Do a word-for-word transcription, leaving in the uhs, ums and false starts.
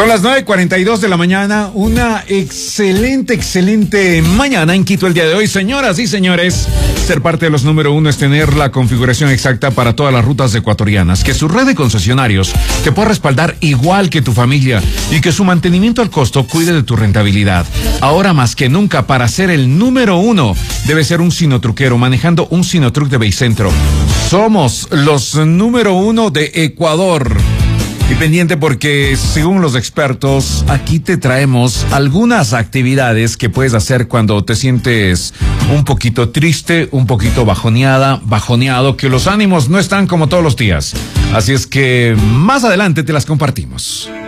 Son las nueve cuarenta y dos de la mañana, una excelente, excelente mañana en Quito el día de hoy. Señoras y señores, ser parte de los número uno es tener la configuración exacta para todas las rutas ecuatorianas, que su red de concesionarios te pueda respaldar igual que tu familia y que su mantenimiento al costo cuide de tu rentabilidad. Ahora más que nunca, para ser el número uno, debe ser un sinotruquero manejando un sinotruc de Beicentro. Somos los número uno de Ecuador. Y pendiente porque, según los expertos, aquí te traemos algunas actividades que puedes hacer cuando te sientes un poquito triste, un poquito bajoneada, bajoneado, que los ánimos no están como todos los días. Así es que más adelante te las compartimos.